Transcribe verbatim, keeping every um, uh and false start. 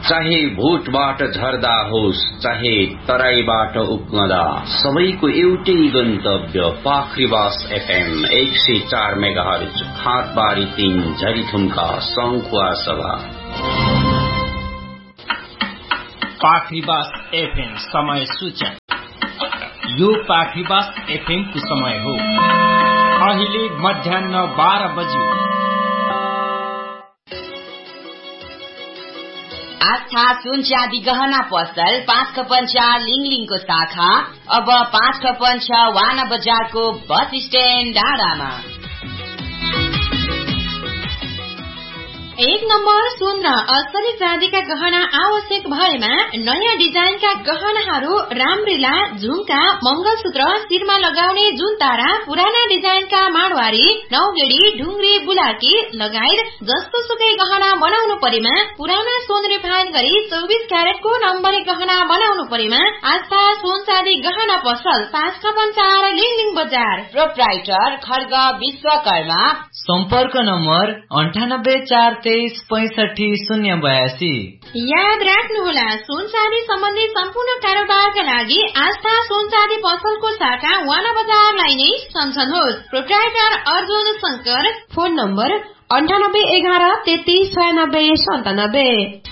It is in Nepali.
चाहे भोटबाट झर्दा होस् चाहे तराईबाट उक्मदा, सबैको एउटै गन्तव्य पाखरीबास एफएम एक सय चार मेगाहर्ज, खातबारी तीन, झरीथुम्का, सङ्खुवा सभा। पाखरीबास एफएम समय सूचना। यो पाखरीबास एफएम को समय हो। अहिले मध्याह्न बाह्र बज्यो। आस्था सुन चाँदी गहना पसल पाँच खपन चार लिङलिङको शाखा अब पाँच खपन छ वाना बजारको बस स्ट्यान्ड डाँडामा। एक नम्बर सुन र असली चाँदीका गहना आवश्यक भएमा नयाँ डिजाइनका गहनाहरू रामरीला, झुम्का, मंगलसूत्र, शिरमा लगाउने जुनतारा, पुराना डिजाइनका माडवारी, नौगेडी, ढुङ्ग्री, बुलाकी लगायत जस्तो सुकै गहना बनाउनु परेमा, पुराना सोन रिफाइन गरी चौबिस क्यारेटको नम्बरी गहना बनाउनु परेमा आस्था सुन चाँदी गहना पसल पाँच खपन चार लिङलिङ बजार। प्रोप्राइटर खड्ग विश्वकर्मा। सम्पर्क नम्बर अन्ठानब्बे चार तेइस पैंसठी शून्य बयासी। याद राख्नुहोला, सुन चाँदी सम्बन्धी सम्पूर्ण कारोबारका लागि आस्था सुन चाँदी पसलको शाखा वाना बजारलाई नै सम्झनुहोस्। Proprietor Arjun Shankar. Phone number अन्ठानब्बे एघार तेत्तीस छयानब्बे सन्तानब्बे।